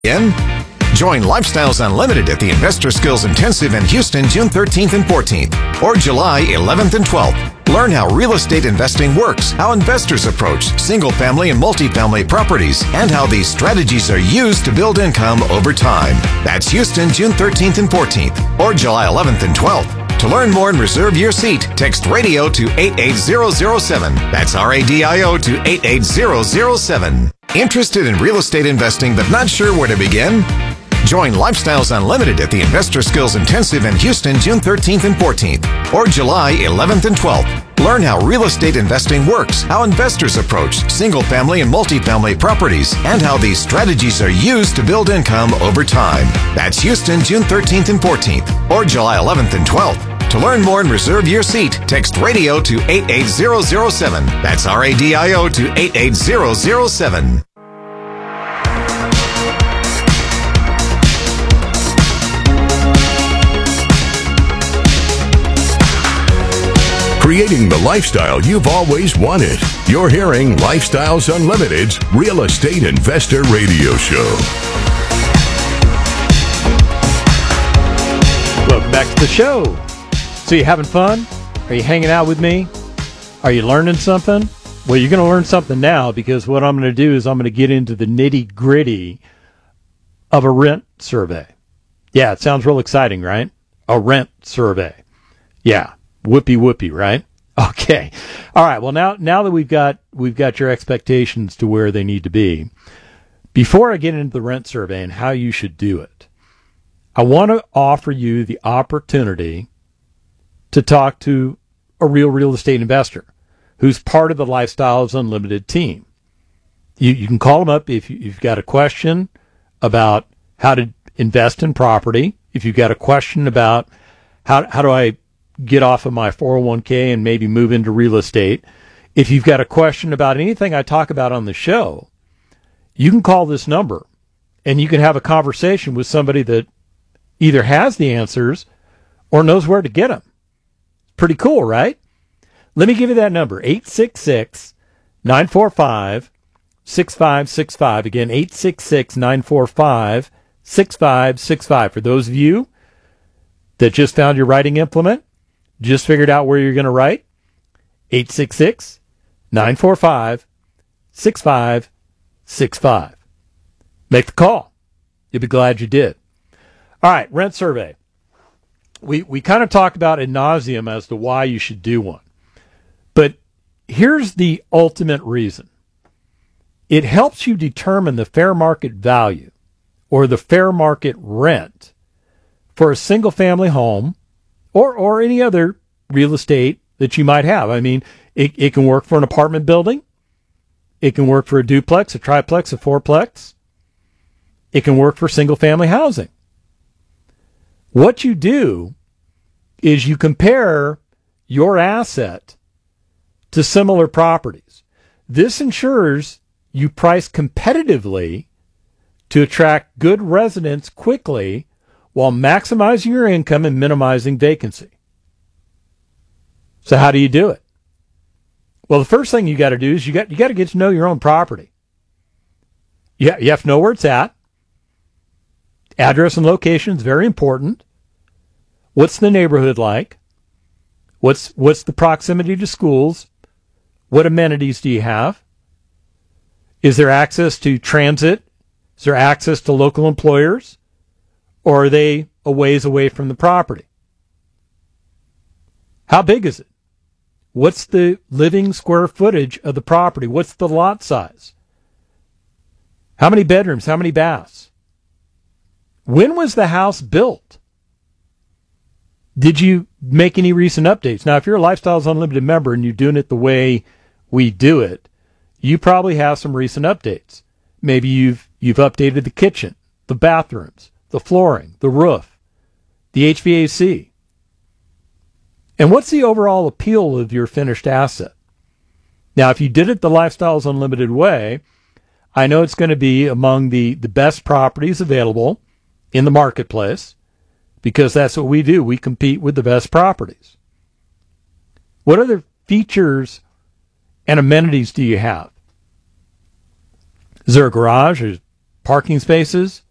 Again? Join Lifestyles Unlimited at the Investor Skills Intensive in Houston, June 13th and 14th, or July 11th and 12th. Learn how real estate investing works, how investors approach single-family and multifamily properties, and how these strategies are used to build income over time. That's Houston, June 13th and 14th, or July 11th and 12th. To learn more and reserve your seat, text radio to 88007. That's RADIO to 88007. Interested in real estate investing but not sure where to begin? Join Lifestyles Unlimited at the Investor Skills Intensive in Houston, June 13th and 14th, or July 11th and 12th. Learn how real estate investing works, how investors approach single-family and multifamily properties, and how these strategies are used to build income over time. That's Houston, June 13th and 14th, or July 11th and 12th. To learn more and reserve your seat, text radio to 88007. That's RADIO to 88007. Creating the lifestyle you've always wanted. You're hearing Lifestyles Unlimited's Real Estate Investor Radio Show. Welcome back to the show. So you having fun? Are you hanging out with me? Are you learning something? Well, you're going to learn something now, because what I'm going to do is I'm going to get into the nitty-gritty of a rent survey. Yeah, it sounds real exciting, right? A rent survey. Yeah. Whoopee, right? Okay. All right. Well, now that we've got your expectations to where they need to be, before I get into the rent survey and how you should do it, I want to offer you the opportunity to talk to a real estate investor who's part of the Lifestyles Unlimited team. You can call them up if you've got a question about how to invest in property, if you've got a question about how do I get off of my 401k and maybe move into real estate. If you've got a question about anything I talk about on the show, you can call this number and you can have a conversation with somebody that either has the answers or knows where to get them. Pretty cool, right? Let me give you that number, 866-945-6565. Again, 866-945-6565. For those of you that just found your writing implement, just figured out where you're going to write, 866-945-6565. Make the call. You'll be glad you did. All right, rent survey. We kind of talked about ad nauseum as to why you should do one. But here's the ultimate reason. It helps you determine the fair market value or the fair market rent for a single-family home or any other real estate that you might have. I mean, it can work for an apartment building. It can work for a duplex, a triplex, a fourplex. It can work for single-family housing. What you do is you compare your asset to similar properties. This ensures you price competitively to attract good residents quickly while maximizing your income and minimizing vacancy. So how do you do it? Well, the first thing you got to do is you got to get to know your own property. You have to know where it's at. Address and location is very important. What's the neighborhood like? What's the proximity to schools? What amenities do you have? Is there access to transit? Is there access to local employers? Or are they a ways away from the property? How big is it? What's the living square footage of the property? What's the lot size? How many bedrooms? How many baths? When was the house built? Did you make any recent updates? Now, if you're a Lifestyles Unlimited member and you're doing it the way we do it, you probably have some recent updates. Maybe you've updated the kitchen, the bathrooms, the flooring, the roof, the HVAC. And what's the overall appeal of your finished asset? Now, if you did it the Lifestyles Unlimited way, I know it's going to be among the best properties available in the marketplace, because that's what we do. We compete with the best properties. What other features and amenities do you have? Is there a garage? Is parking spaces?